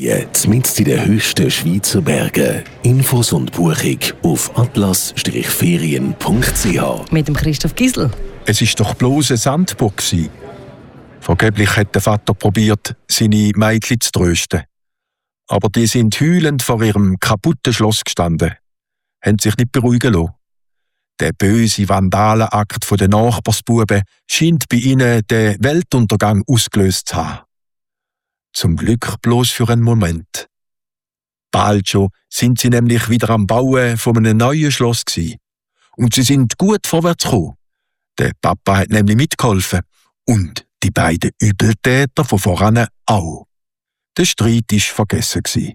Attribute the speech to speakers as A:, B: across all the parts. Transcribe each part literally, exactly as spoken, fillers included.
A: Ferien mitten in den höchsten Schweizer Bergen. Infos und Buchung auf atlas ferien punkt c h.
B: Mit dem Christoph Gisel.
C: Es war doch bloß eine Sandburg. Vergeblich hat der Vater probiert, seine Mädchen zu trösten. Aber die sind heulend vor ihrem kaputten Schloss gestanden, haben sich nicht beruhigen lassen. Der böse Vandalenakt der Nachbarsbuben scheint bei ihnen den Weltuntergang ausgelöst zu haben. Zum Glück bloß für einen Moment. Bald schon sind sie nämlich wieder am Bauen von einem neuen Schloss gewesen. Und sie sind gut vorwärts gekommen. Der Papa hat nämlich mitgeholfen. Und die beiden Übeltäter von voran auch. Der Streit war vergessen gewesen.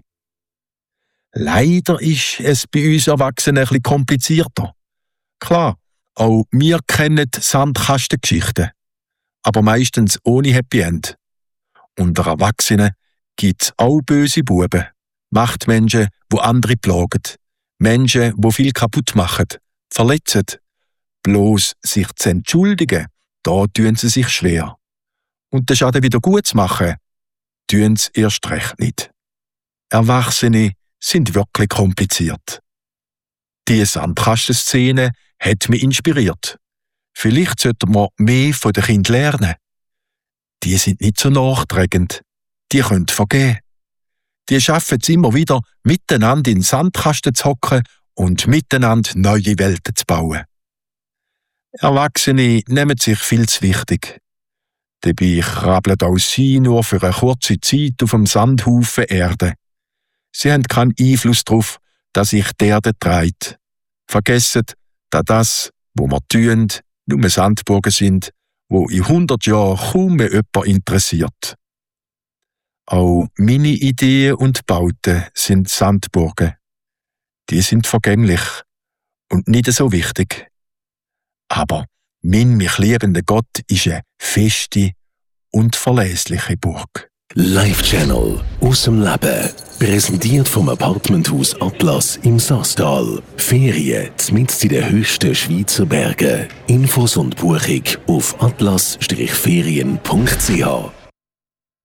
C: Leider ist es bei uns Erwachsenen ein bisschen komplizierter. Klar, auch wir kennen Sandkastengeschichten, aber meistens ohne Happy End. Unter Erwachsenen gibt es auch böse Buben, Machtmenschen, die andere plagen, Menschen, die viel kaputt machen, verletzen. Bloß sich zu entschuldigen, da tun sie sich schwer. Und den Schaden wieder gut zu machen, tun sie erst recht nicht. Erwachsene sind wirklich kompliziert. Diese Sandkastenszene hat mich inspiriert. Vielleicht sollten wir mehr von den Kindern lernen. Die sind nicht so nachträgend. Die können vergeben. Die schaffen es immer wieder, miteinander in den Sandkasten zu hocken und miteinander neue Welten zu bauen. Erwachsene nehmen sich viel zu wichtig. Dabei krabbeln auch sie nur für eine kurze Zeit auf dem Sandhaufen Erde. Sie haben keinen Einfluss darauf, dass sich die Erde dreht. Vergessen, dass das, was wir tun, nur Sandburgen sind, wo in hundert Jahren kaum mehr jemand interessiert. Auch meine Ideen und Bauten sind Sandburgen. Die sind vergänglich und nicht so wichtig. Aber mein mich liebender Gott ist eine feste und verlässliche Burg.
A: Live Channel aus dem Leben. Präsentiert vom Apartmenthaus Atlas im Saastal. Ferien mitten in den höchsten Schweizer Bergen. Infos und Buchung auf atlas ferien punkt c h.